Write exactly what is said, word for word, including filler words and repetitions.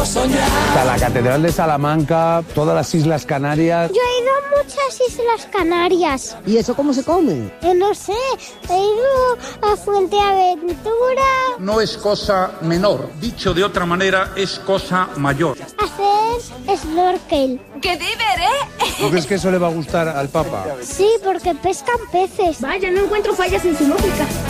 quiero soñar. Está la Catedral de Salamanca, todas las Islas Canarias. Yo he ido a muchas Islas Canarias. ¿Y eso cómo se come? Eh, no sé, he ido a Fuerteventura. No es cosa menor, dicho de otra manera, es cosa mayor. Hacer snorkel. ¡Qué diver, eh! ¿Tú crees que eso le va a gustar al Papa? Sí, porque pescan peces. Vaya, no encuentro fallas en su lógica.